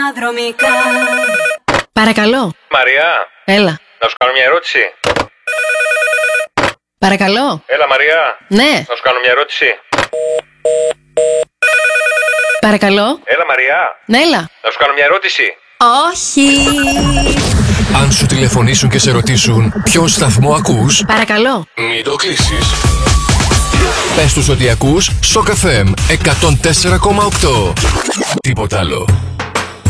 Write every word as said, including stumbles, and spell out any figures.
διαδρομικά. Παρακαλώ. Μαριά. Έλα. Να σου κάνω μια ερώτηση. Παρακαλώ. Έλα Μαριά. Ναι. Να σου κάνω μια ερώτηση. Παρακαλώ. Έλα Μαριά. Ναι, έλα. Να σου κάνω μια ερώτηση. Όχι. Αν σου τηλεφωνήσουν και σε ρωτήσουν ποιο σταθμό ακούς, Παρακαλώ. μην το κλείσεις. Πες τους ότι ακούς Σοκ εφ εμ εκατόν τέσσερα κόμμα οκτώ. Τίποτα άλλο.